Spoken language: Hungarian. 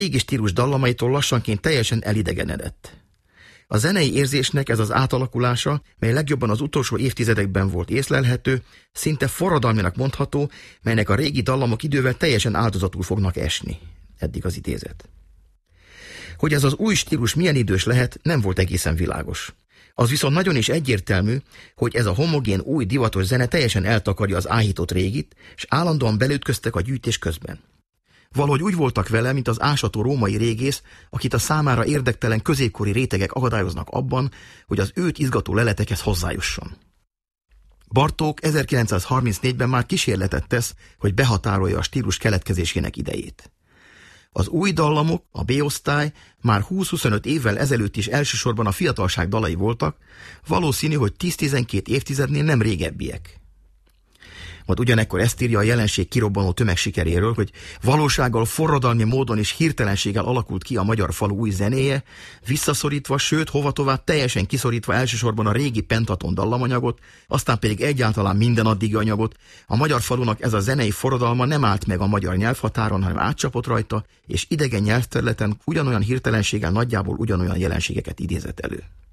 régi stílus dallamaitól lassanként teljesen elidegenedett. A zenei érzésnek ez az átalakulása, mely legjobban az utolsó évtizedekben volt észlelhető, szinte forradalminak mondható, melynek a régi dallamok idővel teljesen áldozatul fognak esni. Eddig az idézet. Hogy ez az új stílus milyen idős lehet, nem volt egészen világos. Az viszont nagyon is egyértelmű, hogy ez a homogén új divatos zene teljesen eltakarja az áhított régit, és állandóan belütköztek a gyűjtés közben. Valahogy úgy voltak vele, mint az ásató római régész, akit a számára érdektelen középkori rétegek akadályoznak abban, hogy az őt izgató leletekhez hozzájusson. Bartók 1934-ben már kísérletet tesz, hogy behatárolja a stílus keletkezésének idejét. Az új dallamok, a B-osztály már 20-25 évvel ezelőtt is elsősorban a fiatalság dalai voltak, valószínű, hogy 10-12 évtizednél nem régebbiek. Majd ugyanekkor ezt írja a jelenség kirobbanó tömegsikeréről, hogy valósággal forradalmi módon és hirtelenséggel alakult ki a magyar falu új zenéje, visszaszorítva, sőt, hovatovább teljesen kiszorítva elsősorban a régi pentaton dallamanyagot, aztán pedig egyáltalán minden addigi anyagot. A magyar falunak ez a zenei forradalma nem állt meg a magyar nyelvhatáron, hanem átcsapott rajta, és idegen nyelvterületen ugyanolyan hirtelenséggel nagyjából ugyanolyan jelenségeket idézett elő.